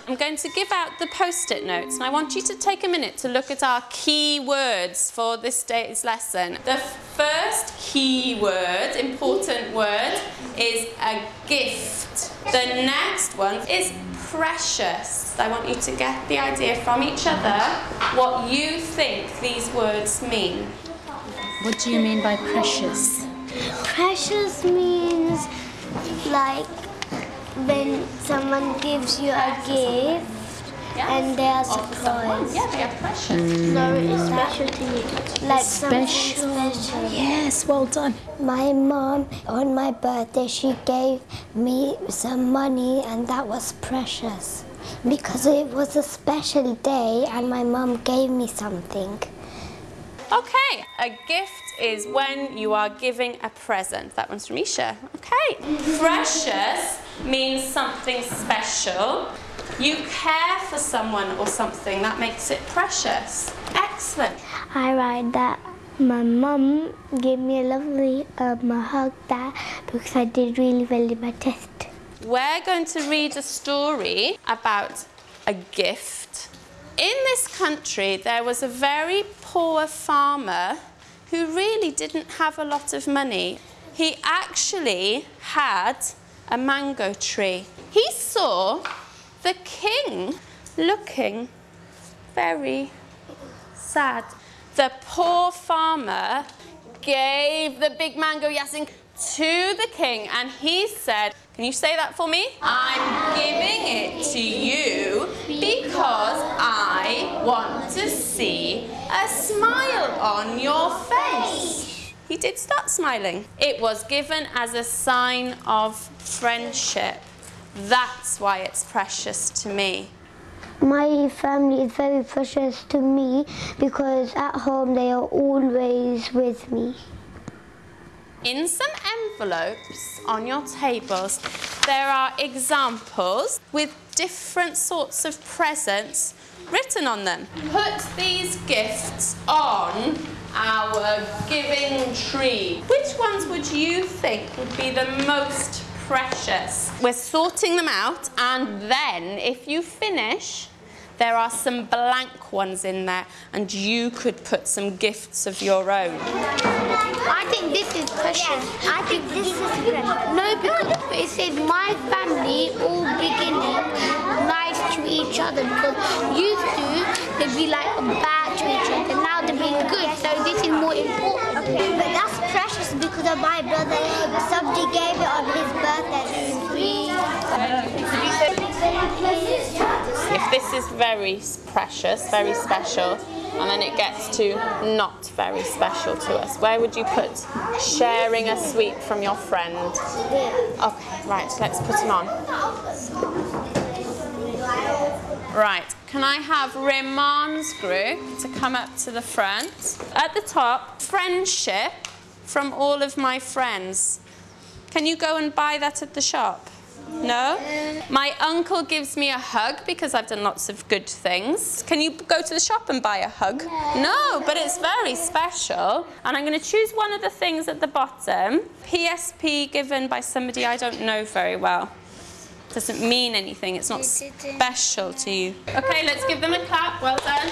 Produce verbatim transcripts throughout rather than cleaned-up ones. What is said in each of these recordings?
I'm going to give out the post-it notes, and I want you to take a minute to look at our key words for this day's lesson. The first key word, important word, is a gift. The next one is precious. I want you to get the idea from each other what you think these words mean. What do you mean by precious? Precious means like when someone gives you a gift and they are surprised. Yeah, they are precious. Mm. No, it's special to you. Like Special. special. Yes, well done. My mom, on my birthday, she gave me some money, and that was precious because it was a special day and my mom gave me something. Okay, a gift is when you are giving a present. That one's from Isha. Okay. Precious means something special. You care for someone or something, that makes it precious. Excellent. I write that my mum gave me a lovely um, hug that because I did really well in my test. We're going to read a story about a gift. In this country, there was a very poor farmer who really didn't have a lot of money. He actually had a mango tree. He saw the king looking very sad. The poor farmer gave the big mango yasin to the king, and he said, can you say that for me? I'm giving it to you because I want to see a smile on your face. He did start smiling. It was given as a sign of friendship. That's why it's precious to me. My family is very precious to me because at home they are always with me. In some envelopes on your tables, there are examples with different sorts of presents written on them. Put these gifts on our giving tree. Which ones would you think would be the most precious? We're sorting them out, and then if you finish, there are some blank ones in there, and you could put some gifts of your own. I think this is precious. I think this is precious. No, because it said my family all beginning nice to each other, because used to they'd be like bad to each other. Now they're being good, so this is more important. Okay, but that's precious because of my brother. Somebody gave it on his birthday. If this is very precious, very special, and then it gets to not very special to us, where would you put sharing a sweet from your friend? Okay, right, let's put them on. Right, can I have Rimon's group to come up to the front? At the top, friendship from all of my friends. Can you go and buy that at the shop? No? My uncle gives me a hug because I've done lots of good things. Can you go to the shop and buy a hug? No, but it's very special. And I'm going to choose one of the things at the bottom. P S P given by somebody I don't know very well. Doesn't mean anything. It's not special to you. Okay, let's give them a clap. Well done.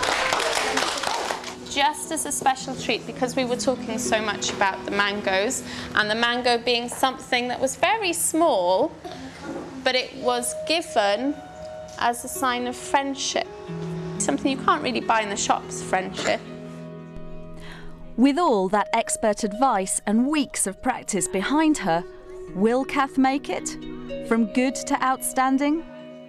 Just as a special treat, because we were talking so much about the mangoes, and the mango being something that was very small, but it was given as a sign of friendship. Something you can't really buy in the shops, friendship. With all that expert advice and weeks of practice behind her, will Kath make it? From good to outstanding?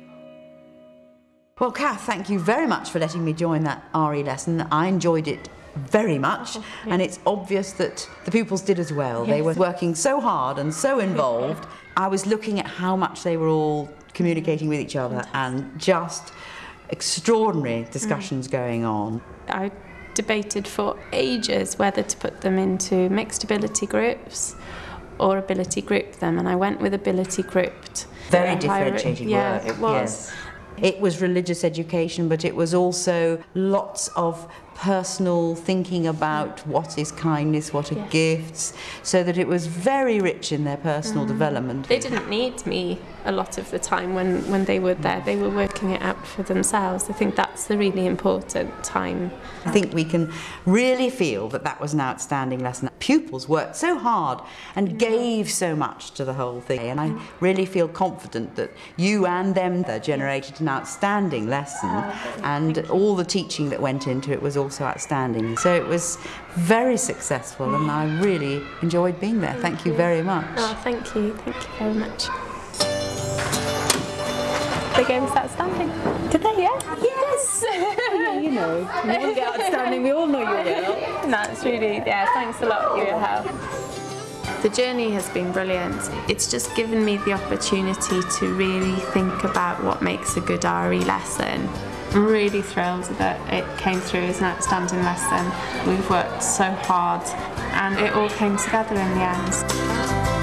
Well, Kath, thank you very much for letting me join that R E lesson. I enjoyed it very much, oh, yeah. And it's obvious that the pupils did as well. Yes. They were working so hard and so involved. I was looking at how much they were all communicating with each other, and just extraordinary discussions mm. going on. I debated for ages whether to put them into mixed ability groups or ability group them, and I went with ability grouped. Very differentiating yeah, work. it was. Yes. It was religious education, but it was also lots of personal thinking about what is kindness, what are Yes. gifts, so that it was very rich in their personal development. They didn't need me a lot of the time when, when they were there. They were working it out for themselves. I think that's the really important time. I think we can really feel that that was an outstanding lesson. Pupils worked so hard and gave so much to the whole thing, and I really feel confident that you and them there generated an outstanding lesson, and all the teaching that went into it was also outstanding. So it was very successful, and I really enjoyed being there. Thank you very much. Oh, thank you. Thank you very much. The game was outstanding. Did they? Yeah. Yes. You know, you will get outstanding. We all know you will. No, it's really, yeah, thanks a lot for your help. The journey has been brilliant. It's just given me the opportunity to really think about what makes a good R E lesson. I'm really thrilled that it came through as an outstanding lesson. We've worked so hard and it all came together in the end.